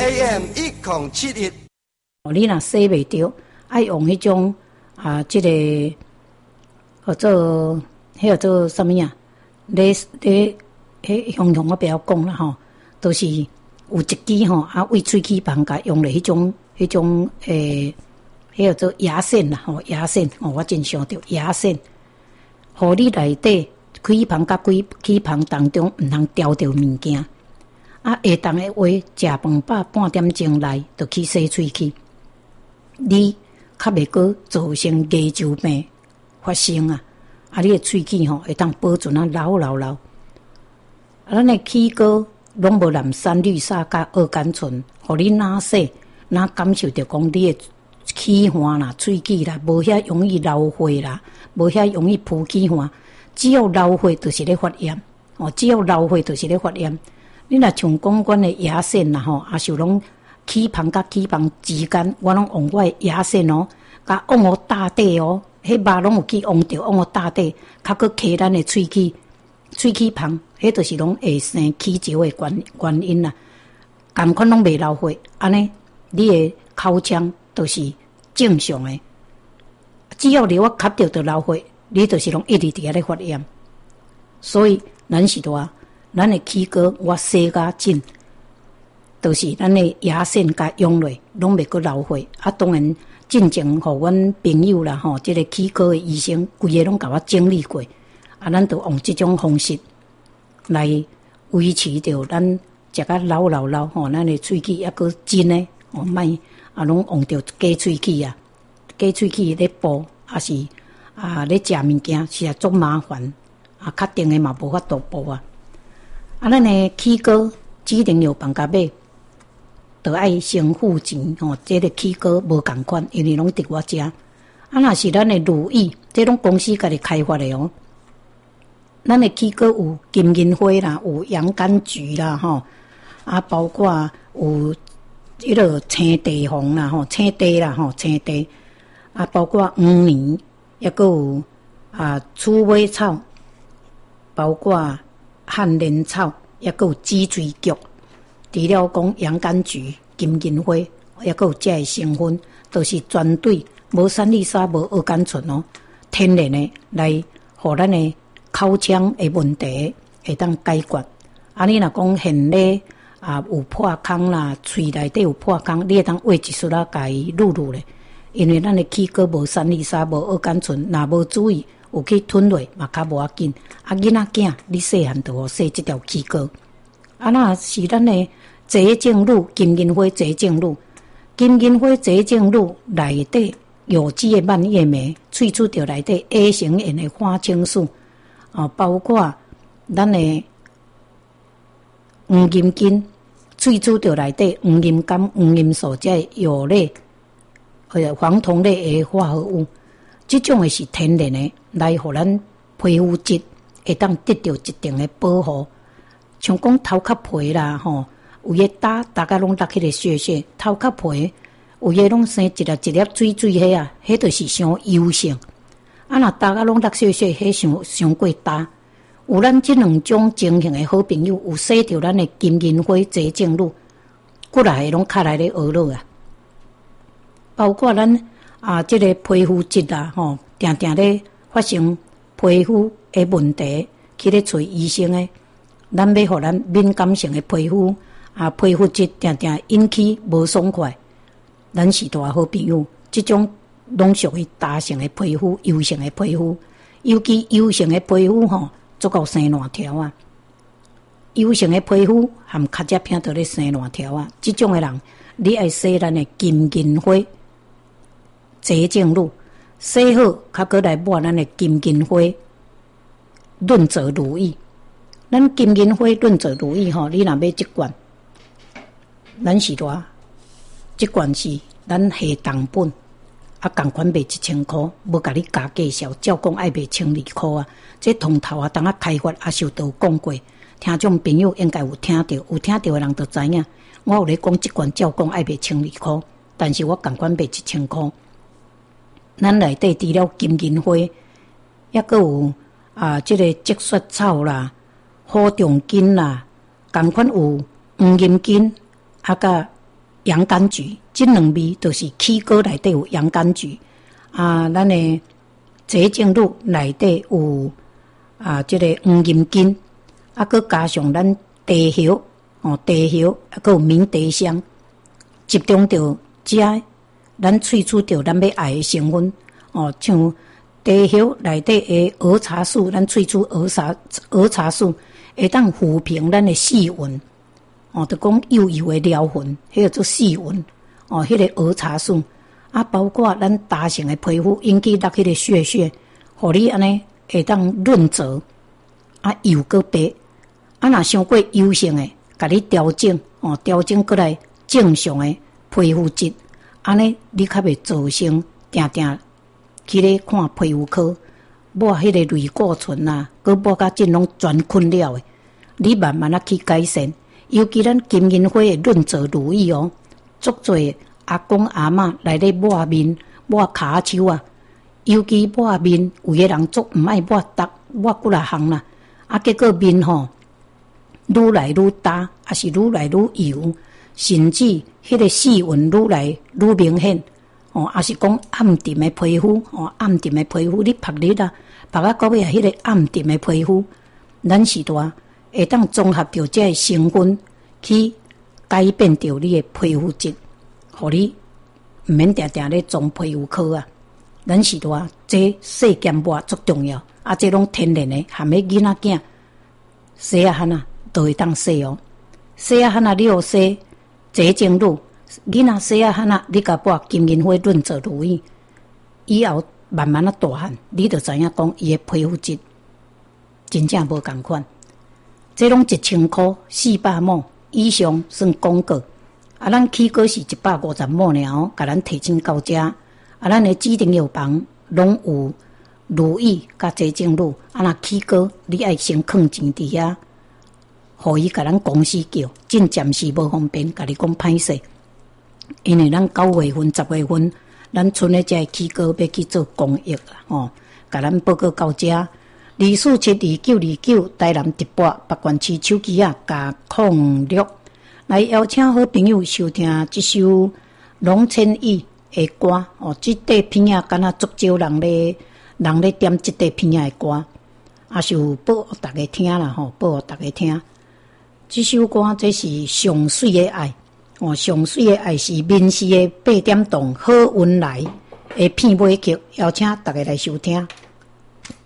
AM 1071。 你若洗袂着，爱用迄种即个叫做叫做什么呀？迄形容我不要讲啦吼，都是有一支吼为喙齿旁甲用咧迄种迄叫做牙线啦吼，牙线我真想着牙线，互你内底齿旁甲齿旁当中毋通掉着物件。下当的话，食饭饱半点钟内就去洗喙齿，你较袂过造成牙周病发生啊！你的喙齿会当保存老。咱的齿膏拢无含山绿沙甲二甘醇，互你哪洗哪感受着讲你的齿环啦、喙齿啦，无遐容易老化啦，无遐容易浮齿环。只要老化就是咧发炎，只要老化就是咧发炎。你若像讲阮的牙线啦也是拢齿旁甲齿旁之间，我拢用我的牙线甲往我大底迄肉拢有去往着往我大底，较搁揢咱的喙齿旁，迄就是拢会生齿石的原因啦。共款拢袂老化，安尼你的口腔都是正常的。只要你我吸着就老化，你就是拢一直伫遐咧发炎。所以咱是话，咱的齿膏我洗甲净，就是咱的牙线甲用落，拢袂阁老化。当然，进前互阮朋友啦即个齿膏的医生，规个拢甲我整理过。咱就用这种方式来维持着咱食甲老咱的喙齿抑阁真诶，莫拢用着假喙齿啊，假喙齿咧补，也是咧食物件实在足麻烦确定诶嘛无法度补啊。咱的齿膏指定药房甲买，就爱先付钱这个齿膏无共款，因为拢伫我遮。若是咱的乳液，这种公司家己开发的咱的齿膏有金银花啦，有洋甘菊啦包括有迄个青地红啦青地啦青地包括黄泥，抑阁有鼠尾草，包括汉莲草，抑阁有鸡椎菊。除了讲洋甘菊、金银花，抑阁有这个成分，都是专对无山丽沙、无二甘醇天然的来互咱的口腔的问题会当解决。你若讲现咧有破空啦，喙内底有破空，你会当挖一撮甲伊撸咧。因为咱的齿膏无山丽沙、无二甘醇，若无注意有去吞落嘛较无要紧。囡仔囝你细汉就洗这条齿膏。若是咱的洁净乳、金银花洁净乳，金银花洁净乳内底有机的蔓越莓萃取到内底 A 型盐的花青素包括咱的黄金根萃取到内底黄金苷、黄金素这药类黄酮类的化合物，这种的是天然的，来互咱皮肤质会当得到一定的保护。像讲头壳皮啦有诶大家拢落迄个屑屑，头壳皮有诶拢生一粒一粒水迄迄就是伤油性。若大家拢落屑屑，迄伤过大。有咱这两种情形诶好朋友，有洗着咱诶金银花洁净乳，骨内拢较来咧学落啊。包括咱这个皮肤质定定咧发生皮肤诶问题，去咧找医生诶。咱要互咱敏感性诶皮肤皮肤质定定引起无爽快，咱是大好朋友。这种拢属于大型诶皮肤、油性诶皮肤，尤其油性诶皮肤足够生烂条啊。油性诶皮肤含较只片到咧生烂条啊，这种诶人，你爱洗咱诶金银花洁净乳，洗好，较搁来抹咱诶金银花润泽乳液。咱金银花润泽乳液你若买一罐，咱是多，这罐是咱下重本共款卖1000块，无甲你加价销，照讲爱卖1200块啊。这从头当开发也是都讲过，听众朋友应该有听到，有听到的人就知影。我有咧讲这罐照讲爱卖1200块，但是我共款卖1000块。咱内底除了金银花，抑阁有这个积雪草啦。好重根啦，共款有黄金根，甲洋甘菊，这两味就是起膏内底有洋甘菊啊，咱的洁净露内底有这个黄金根，佮加上咱茶叶茶叶佮有明茶香，集中着遮咱萃取着咱要爱的成分像茶叶内底的儿茶素，咱萃取儿茶素会当抚平咱的细纹就讲幼幼的撩痕，迄个做细纹迄个儿茶素包括咱大型的皮肤引起落迄个屑屑，互你安尼会当润泽油搁白若伤过油性的，甲你调整调整过来正常的皮肤质，安尼你较袂造成定定去咧看皮肤科，抹迄个类固醇搁抹甲这拢全困扰的，你慢慢去改善。尤其咱金银花的润泽乳液足侪阿公阿嬷来咧抹面、抹骹手尤其抹面，有个人足毋爱抹几啦项啦，结果面愈来愈焦，还是愈来愈油，甚至迄个细纹愈来愈明显还是讲暗沉的皮肤暗沉的皮肤，你晒日晒到尾迄个暗沉的皮肤，咱是会当综合着这成分去改变着你的皮肤质，互你毋免定定咧装皮肤科咱是这细减抹足重要这拢天然的，含咧囡仔囝洗汉都会当洗洗汉你有洗洁净露，囡仔洗汉你甲抹金银花润泽乳液，以后慢慢大汉，你就知影讲伊的皮肤质真正无同款。这拢1000块400毛以上算广告咱起膏是150毛尔甲咱提醒到遮咱的指定药房拢有乳液甲洁净露若起膏你爱先囥钱伫遐，互伊甲咱公司叫，真暂时无方便甲你讲歹势，因为咱9月份10月份咱剩的这起膏要去做公益甲咱报告到遮。24722929台南直播北关区手机加06来邀请好朋友收听这首龙千亿的歌这块片敢若足少人咧点这块片的歌是有报互大家听啦报互大家听。这首歌这是上水的爱上水的爱是闽诗的8点档好运来的片尾曲，邀请大家来收听。